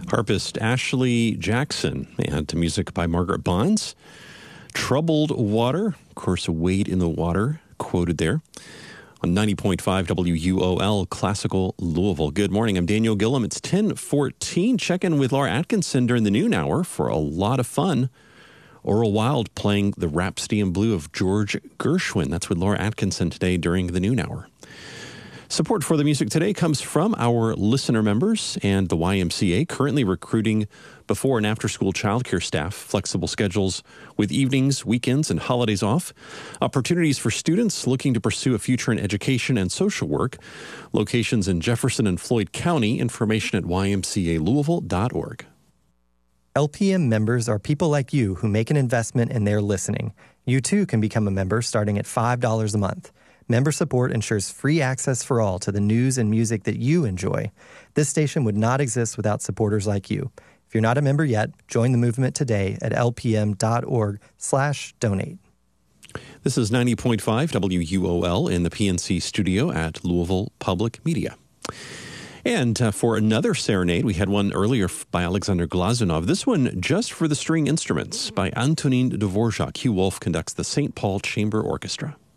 Harpist Ashley Jackson, and to music by Margaret Bonds. Troubled Water, of course, Wade in the Water, quoted there on 90.5 WUOL Classical Louisville. Good morning, I'm Daniel Gillum. It's 10:14. Check in with Laura Atkinson during the noon hour for a lot of fun. Oral Wilde playing the Rhapsody in Blue of George Gershwin. That's with Laura Atkinson today during the noon hour. Support for the music today comes from our listener members and the YMCA, currently recruiting before and after school childcare staff, flexible schedules with evenings, weekends, and holidays off, opportunities for students looking to pursue a future in education and social work, locations in Jefferson and Floyd County, information at ymcalouisville.org. LPM members are people like you who make an investment in their listening. You too can become a member starting at $5 a month. Member support ensures free access for all to the news and music that you enjoy. This station would not exist without supporters like you. If you're not a member yet, join the movement today at lpm.org/donate. This is 90.5 WUOL in the PNC studio at Louisville Public Media. And for another serenade, we had one earlier by Alexander Glazunov. This one just for the string instruments by Antonin Dvorak. Hugh Wolf conducts the St. Paul Chamber Orchestra.